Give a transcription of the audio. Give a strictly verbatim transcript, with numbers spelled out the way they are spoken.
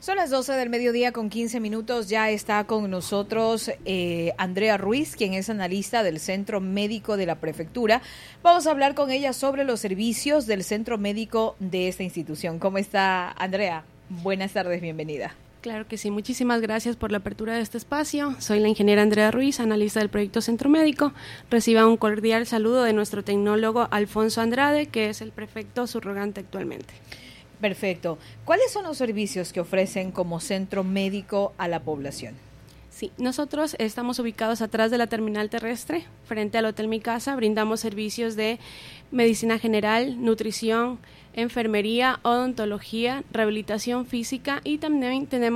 Son las doce del mediodía con quince minutos. Ya está con nosotros eh, Andrea Ruiz, quien es analista del Centro Médico de la Prefectura. Vamos a hablar con ella sobre los servicios del Centro Médico de esta institución. ¿Cómo está, Andrea? Buenas tardes, bienvenida. Claro que sí, muchísimas gracias por la apertura de este espacio. Soy la ingeniera Andrea Ruiz, analista del proyecto Centro Médico. Reciba un cordial saludo de nuestro tecnólogo Alfonso Andrade, que es el prefecto subrogante actualmente. Perfecto. ¿Cuáles son los servicios que ofrecen como centro médico a la población? Sí, nosotros estamos ubicados atrás de la terminal terrestre, frente al Hotel Mi Casa. Brindamos servicios de medicina general, nutrición, enfermería, odontología, rehabilitación física y también tenemos